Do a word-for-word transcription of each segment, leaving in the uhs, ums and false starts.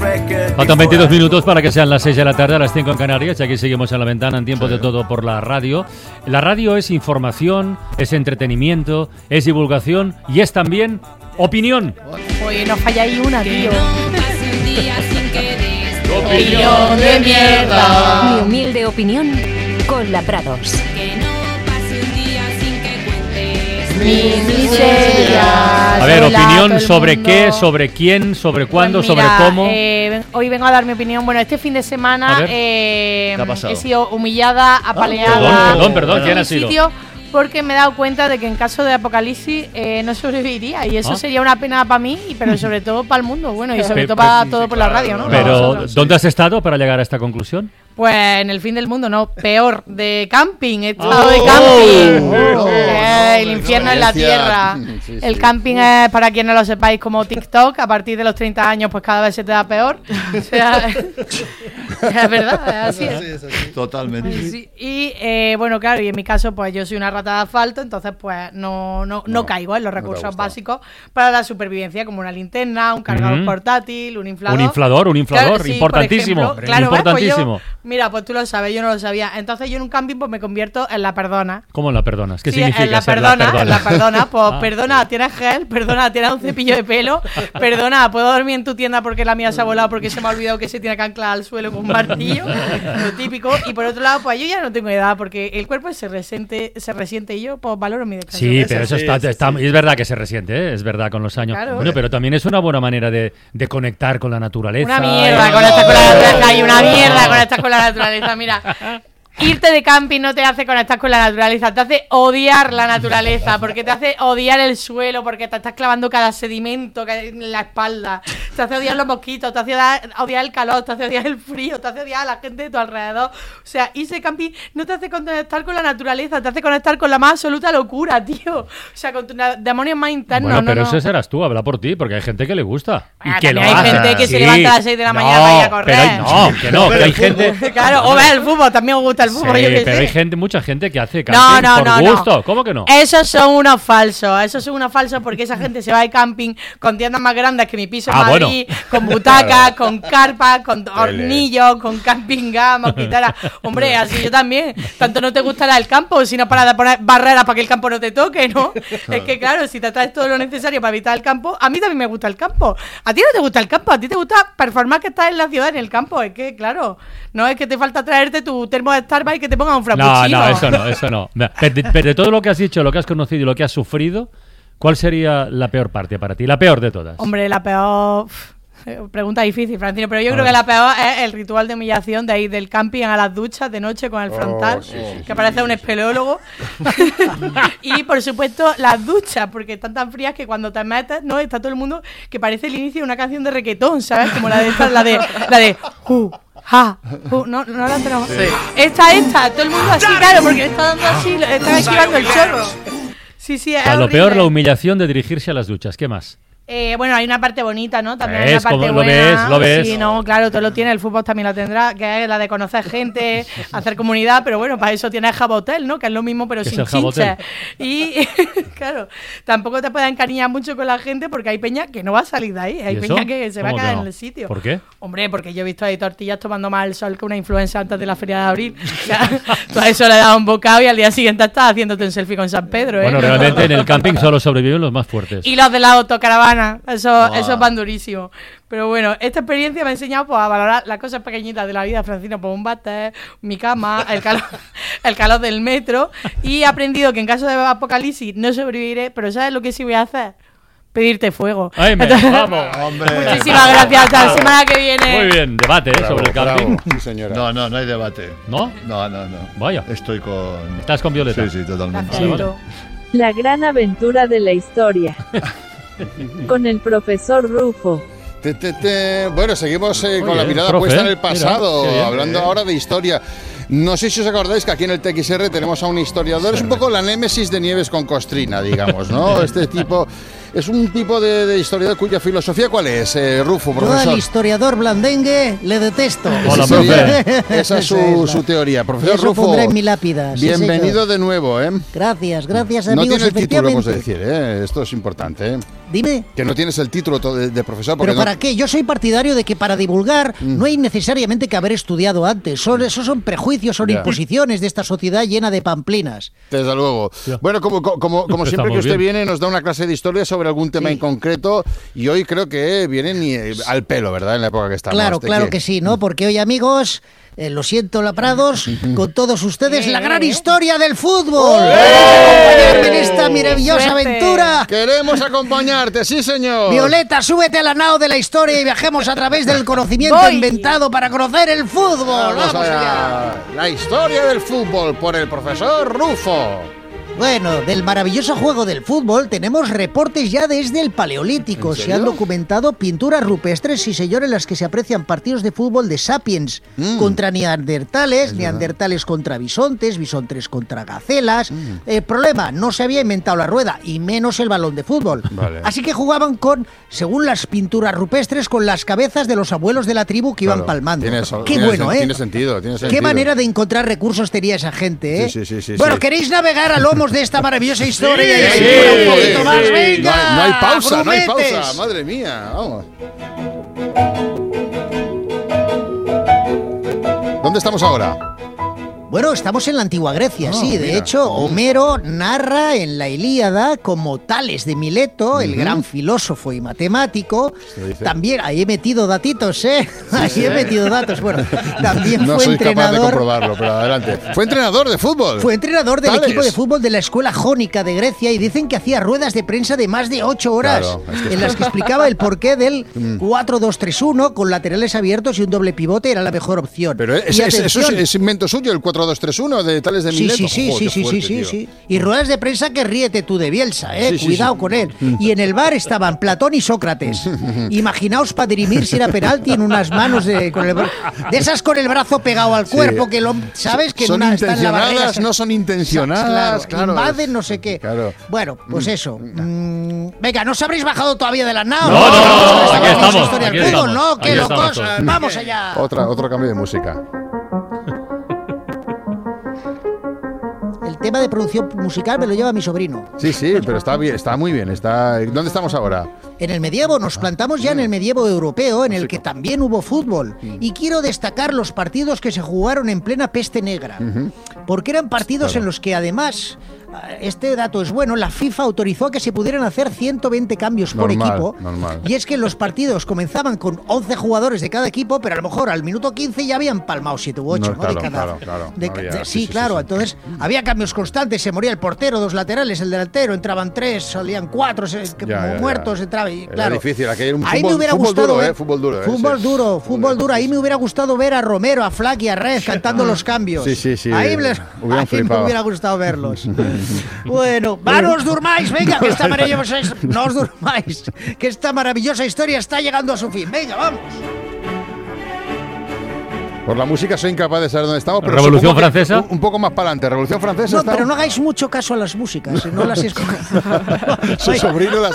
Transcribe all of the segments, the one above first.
Faltan veintidós minutos para que sean las seis de la tarde, a las cinco en Canarias. Y aquí seguimos en La Ventana, en Tiempo de Todo por la radio. La radio es información, es entretenimiento, es divulgación y es también opinión. Oye, no falla ahí una, tío. Opinión de mierda. Mi humilde opinión con la Prados. Miseria. A ver, Hola, opinión sobre mundo. qué, sobre quién, sobre cuándo, Pues mira, sobre cómo. Eh, hoy vengo a dar mi opinión. Bueno, este fin de semana eh, ¿Qué ha pasado? he sido humillada, apaleada. Perdón, perdón, perdón, en ¿quién mi ha sido? sitio porque me he dado cuenta de que en caso de apocalipsis eh, no sobreviviría y eso ¿Ah? sería una pena para mí, pero sobre todo para el mundo. Bueno, y sobre Pe- todo para pe- todo sí, por la claro, radio, ¿no? no, Para Pero, vosotros. ¿dónde has estado para llegar a esta conclusión? Pues en el fin del mundo, no, peor, de camping, he estado Oh. de camping. Oh. Eh, el Oh, infierno no, en la gracias. tierra. Sí, El sí. camping es, para quien no lo sepáis, como TikTok, a partir de los treinta años pues cada vez se te da peor. O sea, es verdad, es así. ¿eh? Totalmente. Sí, y eh, bueno, claro, y en mi caso, pues yo soy una rata de asfalto, entonces pues no, no, no, No, caigo en los no te ha recursos gustado. básicos para la supervivencia, como una linterna, un cargador Ujú. portátil, un inflador. Un inflador, un inflador, Claro, sí, por importantísimo, ejemplo. Claro, ¿ves? Pues importantísimo. yo- mira, pues tú lo sabes, yo no lo sabía. Entonces yo en un camping pues me convierto en la perdona. ¿Cómo la perdonas? ¿Qué Sí, significa en la ser perdona, la perdona? en la perdona, pues Ah. perdona, tienes gel, perdona, tienes un cepillo de pelo, perdona, puedo dormir en tu tienda porque la mía se ha volado porque se me ha olvidado que se tiene que anclar al suelo con un martillo, lo típico. Y por otro lado, pues yo ya no tengo edad porque el cuerpo se resiente, se resiente y yo pues valoro mi descanso. Sí, Es pero eso así, está, es está- así. es verdad que se resiente, ¿eh? Es verdad con los años. Claro. Bueno, pero también es una buena manera de, de conectar con la naturaleza. Una mierda y- con esta con la naturaleza y una mierda con esta con la naturaleza. Mira, irte de camping no te hace conectar con la naturaleza, te hace odiar la naturaleza, porque te hace odiar el suelo, porque te estás clavando cada sedimento que hay en la espalda, te hace odiar los mosquitos, te hace odiar, odiar el calor, te hace odiar el frío, te hace odiar a la gente de tu alrededor. O sea, irse de camping no te hace conectar con la naturaleza, te hace conectar con la más absoluta locura, tío. O sea, con tus na- demonios más internos. Bueno, no, pero no. eso serás tú, habla por ti, porque hay gente que le gusta. Ah, y que lo también hay hace. gente que se Sí. levanta a las seis de la mañana No, para ir a correr. pero hay- no, que no, que hay gente... Claro, o ver el fútbol, también me gusta el fútbol, Sí, yo qué pero sé. hay gente, mucha gente que hace No, camping no, por no, no. gusto. ¿Cómo que no? Esos son unos falsos, esos son unos falsos porque esa gente se va de camping con tiendas más grandes que mi piso en Ah, Madrid, con butacas, con carpas, con hornillos, con camping gas, mosquiteras. Hombre, así yo también. Tanto no te gustará el campo, sino para de poner barreras para que el campo no te toque, ¿no? Es que claro, si te traes todo lo necesario para evitar el campo, a mí también me gusta el campo. A ti no te gusta el campo, a ti te gusta performar que estás en la ciudad, en el campo. Es que, claro, no es que te falta traerte tu termo de Starbucks y que te ponga un No, frappuccino. no, eso no, eso no. Pero de, pero de todo lo que has dicho, lo que has conocido y lo que has sufrido, ¿cuál sería la peor parte para ti? La peor de todas. Hombre, la peor... uf, pregunta difícil, Francino, pero yo A creo ver. que la peor es el ritual de humillación de ir del camping a las duchas de noche con el frontal, sí, sí, que parece un espeleólogo. Y, por supuesto, las duchas, porque están tan frías que cuando te metes, ¿no? Está todo el mundo que parece el inicio de una canción de reggaetón, ¿sabes? Como la de esta, la de... La de uh, ja, uh, no, no la tenemos. Esta, esta, todo el mundo así, claro, porque le está dando así, le está esquivando el chorro. Sí, sí, es O sea, lo horrible. peor, la humillación de dirigirse a las duchas. ¿Qué más? Eh, bueno, hay una parte bonita, ¿no? También hay ¿Ves? una parte ¿Cómo lo buena. ves? ¿Lo ves? Sí, no, claro, todo lo tiene. El fútbol también lo tendrá, que es la de conocer gente, hacer comunidad, pero bueno, para eso tienes Jabotel, ¿no? Que es lo mismo, pero ¿Qué es sin el Jabotel? chinches. Y, claro, tampoco te puedes encariñar mucho con la gente porque hay peña que no va a salir de ahí. Hay ¿Y peña eso? que se va a ¿Cómo que quedar no? en el sitio. ¿Por qué? Hombre, porque yo he visto ahí tortillas tomando más el sol que una influencer antes de la feria de abril. O sea, tú a eso le das un bocado y al día siguiente estás haciéndote un selfie con San Pedro, ¿eh? Bueno, realmente en el camping solo sobreviven los más fuertes. Y los de la autocaravana, eso, Buah. esos van durísimos. Pero bueno, esta experiencia me ha enseñado pues, a valorar las cosas pequeñitas de la vida, Francino, pues un váter, mi cama, el calor, el calor del metro. Y he aprendido que en caso de apocalipsis no sobreviviré, pero ¿sabes lo que sí voy a hacer? Pedirte fuego. ¡Ay, me Entonces, Hombre. muchísimas gracias, hasta la semana que viene. Muy bien, debate ¿eh? Bravo, sobre el camping. bravo. Sí, señora. No, no, no hay debate. ¿No? No, no, no. Vaya. Estoy con... Estás con Violeta. Sí, sí, totalmente. Gracias. vale. La gran aventura de la historia. Con el profesor Rufo. Te, te, te. Bueno, seguimos eh, con Oye, la mirada profe, puesta en el mira, pasado, qué bien. hablando Eh. ahora de historia. No sé si os acordáis que aquí en el T X R tenemos a un historiador, es un poco la némesis de Nieves con Costrina, digamos, ¿no? Este tipo es un tipo de, de historiador cuya filosofía, ¿cuál es, eh, Rufo, Yo profesor? al historiador blandengue le detesto. Hola, Esa sería- profe. Esa es su, Esa es la- su teoría. Profesor Eso Rufo, pondré en mi lápida. sí, bienvenido señor. de nuevo, ¿eh? Gracias, gracias No amigos. tiene el título, efectivamente. hemos de decir, ¿eh? Esto es importante, ¿eh? Dime. Que no tienes el título de, de profesor. ¿Pero no... para qué? Yo soy partidario de que para divulgar mm. no hay necesariamente que haber estudiado antes. Son, esos son prejuicios, son yeah. imposiciones de esta sociedad llena de pamplinas. Desde luego. Yeah. Bueno, como, como, como siempre que usted bien. viene, nos da una clase de historia sobre algún tema sí. en concreto, y hoy creo que viene ni al pelo, ¿verdad? En la época que estamos. Claro, claro que... que sí, ¿no? Porque hoy, amigos... Eh, lo siento, Laprados, con todos ustedes, la gran historia del fútbol. ¡Acompañarme en esta maravillosa aventura! Queremos acompañarte, sí, señor. Violeta, súbete a la nao de la historia y viajemos a través del conocimiento Voy. inventado para conocer el fútbol. Vamos, Vamos allá. La historia del fútbol por el profesor Rufo. Bueno, del maravilloso juego del fútbol tenemos reportes ya desde el Paleolítico. Se han documentado pinturas rupestres, sí señor, en las que se aprecian partidos de fútbol de sapiens mm. contra neandertales, es neandertales verdad. contra bisontes, bisontes contra gacelas. Mm. El problema, no se había inventado la rueda, y menos el balón de fútbol. Vale. Así que jugaban con, según las pinturas rupestres, con las cabezas de los abuelos de la tribu que claro. iban palmando. Tiene, Qué tiene bueno, sen, ¿eh? Tiene sentido, tiene sentido. Qué manera de encontrar recursos tenía esa gente, ¿eh? Sí, sí, sí, sí, bueno, sí. ¿queréis navegar a lomos de esta maravillosa historia? Sí, y sí, un poquito sí, más, sí. venga. No hay, no hay pausa, grumetes. no hay pausa. Madre mía, vamos. ¿Dónde estamos ahora? Bueno, estamos en la antigua Grecia, oh, sí. De mira. hecho, Homero narra en la Ilíada como Tales de Mileto, uh-huh. el gran filósofo y matemático. También, ahí he metido datitos, ¿eh? Sí, ahí sí. he metido datos. Bueno, también no fue soy entrenador... capaz de comprobarlo, pero adelante. Fue entrenador de fútbol. Fue entrenador del Tales. equipo de fútbol de la escuela jónica de Grecia, y dicen que hacía ruedas de prensa de más de ocho horas, claro, es que en las que explicaba el porqué del cuatro dos tres uno con laterales abiertos y un doble pivote era la mejor opción. Pero es, es, eso es, es invento suyo, el cuatro dos tres uno de Tales de Mileto. Sí, sí, Joder, sí, sí, fuerte, sí, sí, sí. Y ruedas de prensa que ríete tú de Bielsa, ¿eh? Sí, Cuidado sí, sí. con él. Y en el bar estaban Platón y Sócrates. Imaginaos para dirimir si era penalti en unas manos de, con el, de esas con el brazo pegado al cuerpo, sí. que lo, ¿sabes? Que son en una, intencionadas, está en la barrera, no son intencionadas. Claro, claro. Invaden no sé qué. Claro. Bueno, pues eso. Mm, venga, ¿no os habréis bajado todavía de la nao? No, no, no, no, aquí estamos. Historia Aquí del fútbol, estamos, ¿no? ¡Qué locos! Todos. ¡Vamos allá! Otra, otro cambio de música. El tema de producción musical me lo lleva mi sobrino. Sí, sí, pero está bien, está muy bien. Está... ¿Dónde estamos ahora? En el medievo, nos plantamos ya en el medievo europeo, en el que también hubo fútbol. Y quiero destacar los partidos que se jugaron en plena peste negra. Porque eran partidos en los que además... Este dato es bueno, la FIFA autorizó a que se pudieran hacer ciento veinte cambios por normal, equipo. Normal. Y es que los partidos comenzaban con once jugadores de cada equipo, pero a lo mejor al minuto quince ya habían palmado siete u ocho, no, ¿no? Claro, de cada, claro, claro. de, no había, de, sí, sí, sí, claro. Sí, sí. Entonces había cambios constantes, se moría el portero, dos laterales, el delantero, entraban tres, salían cuatro, se, ya, ya, muertos, ya. entraba y claro. Era difícil, aquí hay un ahí fútbol, me hubiera fútbol gustado duro, ver, eh, fútbol duro, eh, fútbol sí. duro, fútbol duro. Ahí me hubiera gustado ver a Romero, a Flack y a Red cantando los cambios. Sí, sí, sí. Ahí, les, ahí me hubiera gustado verlos. Bueno, vanos durmáis, venga, que esta maravillosa no os durmáis, que esta maravillosa historia está llegando a su fin. Venga, vamos. Por la música soy incapaz de saber dónde estamos. Pero ¿Revolución Francesa? Un, un poco más para adelante. ¿Revolución Francesa? No, ¿estamos? pero no hagáis mucho caso a las músicas. No las escogáis. Su sobrino las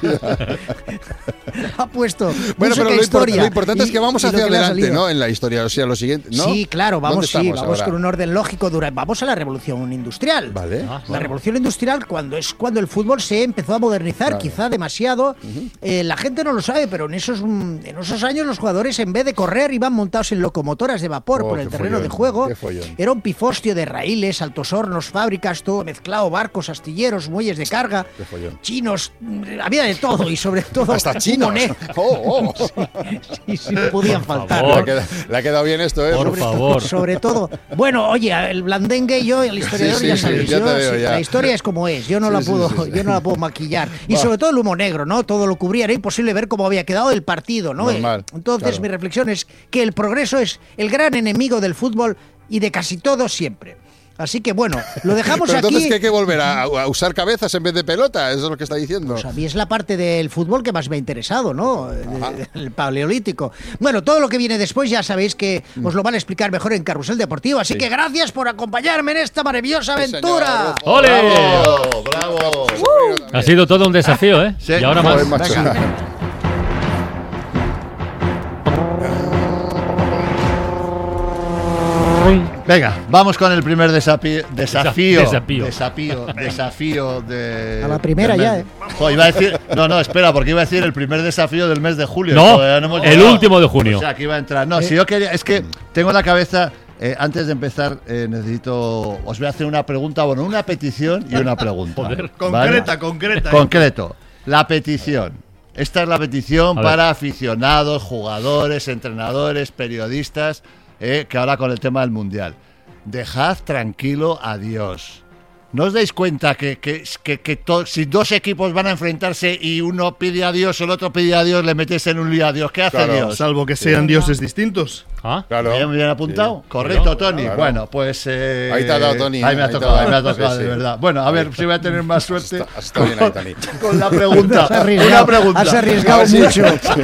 ha puesto bueno, pero lo, historia, lo importante y, es que vamos hacia que adelante, ¿no? En la historia, o sea, lo siguiente, ¿no? Sí, claro, vamos, sí, vamos ahora? con un orden lógico. Dura, vamos a la revolución industrial. Vale. Ah, la revolución industrial cuando es cuando el fútbol se empezó a modernizar, claro. quizá demasiado. Uh-huh. eh, la gente no lo sabe, pero en esos, en esos años los jugadores en vez de correr iban montados en locomotoras de vapor oh, por el terreno follón, de juego. Era un pifostio de raíles, altos hornos, fábricas, todo mezclado, barcos, astilleros, muelles de carga, chinos, había de todo y sobre todo hasta chinos. Oh, oh. Sí, sí, sí, podían faltar. Le ha, quedado, le ha quedado bien esto, ¿eh? Por sobre favor. Todo, sobre todo. Bueno, oye, el blandengue y yo, el historiador, sí, sí, ya sabéis. Sí, ya yo, veo, sí, ya. La historia es como es. Yo no, sí, la, puedo, sí, sí, yo no la puedo maquillar. Y Va. sobre todo el humo negro, ¿no? Todo lo cubría. Era imposible ver cómo había quedado el partido, ¿no? Normal, Entonces, claro. mi reflexión es que el progreso es el gran enemigo del fútbol y de casi todo siempre. Así que bueno, lo dejamos Pero aquí. Entonces, ¿qué hay que volver a, a usar cabezas en vez de pelota? Eso es lo que está diciendo. Pues a mí es la parte del fútbol que más me ha interesado, ¿no? El paleolítico. Bueno, todo lo que viene después ya sabéis que os lo van a explicar mejor en Carrusel Deportivo. Así sí. que gracias por acompañarme en esta maravillosa aventura. Sí, ¡ole! ¡Bravo! ¡Bravo! Uh, ha sido todo un desafío, ¿eh? Sí. Y ahora Joder, más. Venga. Venga, vamos con el primer desapi- desafío. Desafío. Desafío. Desafío de. A la primera del mes ya, de- ¿eh? Jo, iba a decir. No, no, espera, porque iba a decir el primer desafío del mes de julio. No, Todavía hemos el llegado. último de junio. O sea, que iba a entrar. No, si yo quería. Es que tengo en la cabeza. Eh, antes de empezar, eh, necesito. Os voy a hacer una pregunta, bueno, una petición y una pregunta. Joder. Concreta, ¿vale? concreta. ¿eh? Concreto. La petición. Esta es la petición A para ver. aficionados, jugadores, entrenadores, periodistas, eh, que ahora con el tema del Mundial. Dejad tranquilo a Dios. ¿No os dais cuenta que, que, que, que to- si dos equipos van a enfrentarse y uno pide a Dios, el otro pide a Dios, le metes en un lío a Dios? ¿Qué hace Claro. Dios? Salvo que sean dioses distintos. ¿Ah? Claro. ¿Bien, bien apuntado? Sí. Correcto, Tony. Claro. Bueno, pues... eh, Ahí te ha dado, Tony, Ahí me ha ahí te ha tocado, dado. ahí me ha tocado, Sí, de sí. verdad. Bueno, a ver si voy a tener más suerte Está- está bien ahí, Tony. con la pregunta. Has arriesgado, Una pregunta. has arriesgado A ver si- mucho.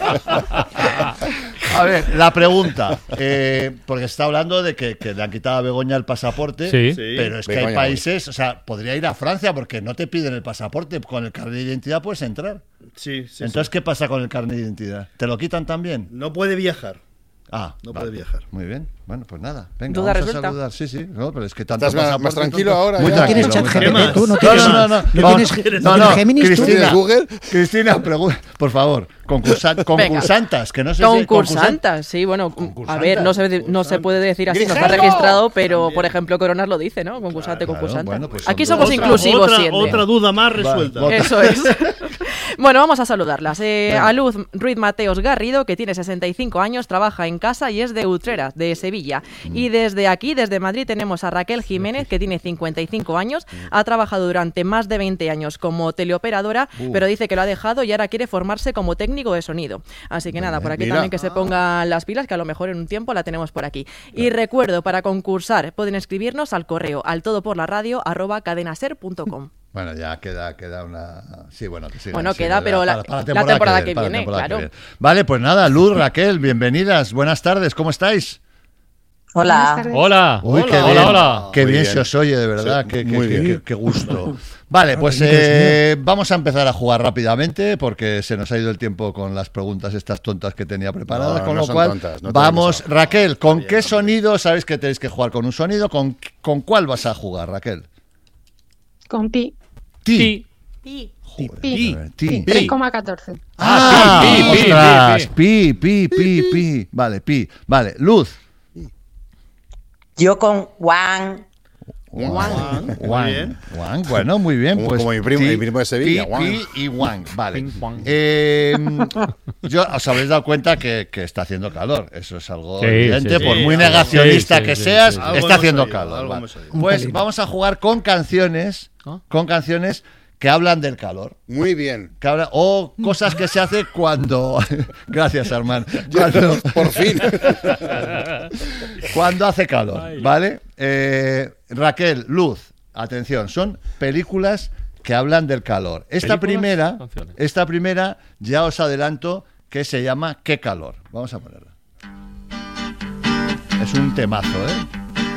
A ver, la pregunta. Eh, porque se está hablando de que, que le han quitado a Begoña el pasaporte. Sí. Sí. Pero es que Begoña, hay países, o sea, podría ir a Francia porque no te piden el pasaporte. Con el carnet de identidad puedes entrar. Sí, sí. Entonces, sí. ¿qué pasa con el carnet de identidad? ¿Te lo quitan también? No puede viajar. Ah, No vale. puede viajar. Muy bien. Bueno, pues nada. Venga, Duda vamos resuelta. a saludar. Sí, sí. No, pero es que tanto ¿Estás más- pasaporte, más tranquilo tanto- ahora Muy ya? No tienes tranquilo, chat muy G P T, tranquilo. tú no No, tienes, no, no, no. no Vamos- tienes, no, no no. tienes Géminis tú. Cristina, ¿Tienes Google? Cristina, pregu- por favor, concursa- concursantas, que no sé si concursan- Concursantas, sí, bueno, a ver, no se, no se puede decir así, no está ¡Grijero! registrado, pero por ejemplo Coronas lo dice, ¿no? Concursante, Claro, concursante. bueno, pues Aquí son somos dos. inclusivos otra, siempre. otra duda más resuelta. Va- Eso es. Bueno, vamos a saludarlas. Eh, Venga. a Luz Ruiz Mateos Garrido, que tiene sesenta y cinco años, trabaja en casa y es de Utrera, de Sevilla. Y desde aquí, desde Madrid, tenemos a Raquel Jiménez, que tiene cincuenta y cinco años, ha trabajado durante más de veinte años como teleoperadora, pero dice que lo ha dejado y ahora quiere formarse como técnico de sonido. Así que nada, por aquí Mira. también que se pongan las pilas, que a lo mejor en un tiempo la tenemos por aquí. Y recuerdo, para concursar, pueden escribirnos al correo al todoporlaradio arroba cadenaser punto com. Bueno, ya queda, queda una. Sí, bueno, que siga, Bueno, sí, queda, pero la- la temporada que para viene, claro. Vale, pues nada, Luz, Raquel, bienvenidas, buenas tardes, ¿cómo estáis? Hola. Hola. Uy, qué hola, bien, hola. qué Muy bien, bien. se os oye, de verdad, Sí, qué, qué- muy qué- bien. qué- qué gusto. Vale, pues eh, vamos a empezar a jugar rápidamente porque se nos ha ido el tiempo con las preguntas estas tontas que tenía preparadas, No, con no lo son cual tontas, no te vamos, dejes Raquel, ¿con qué sonido? Sabéis que tenéis que jugar con un sonido, ¿con, con cuál vas a jugar, Raquel? Con pi. Ti. Pi. Joder, Pi. eh, ti. Pi. tres coma catorce. Ah, pi, pi, pi, ostras, pi, pi, pi, pi, pi. Vale, pi. Vale, Luz. Yo con Juan. Wang. Muy Wang. bien. Wang, bueno, muy bien. Como- Pues como mi primo- pi, mi primo de Sevilla, pi, Wang. pi y Wang. Vale. Ping, Wang. Eh, yo os habéis dado cuenta que, que está haciendo calor. Eso es algo Sí, evidente. sí, por sí. muy Sí, negacionista sí, que sí, seas, sí, sí. Algo está hemos haciendo oído, calor. algo Vale. hemos oído. Pues vamos a jugar con canciones, ¿Ah? con canciones que hablan del calor. Muy bien. Que habla- o cosas que se hace cuando. Gracias, Armand. Cuando, Por fin. cuando hace calor, ¿vale? Eh, Raquel, Luz, atención, son películas que hablan del calor. Esta ¿Películas? primera, Canciones. esta primera, ya os adelanto que se llama ¿Qué calor? Vamos a ponerla. Es un temazo, ¿eh?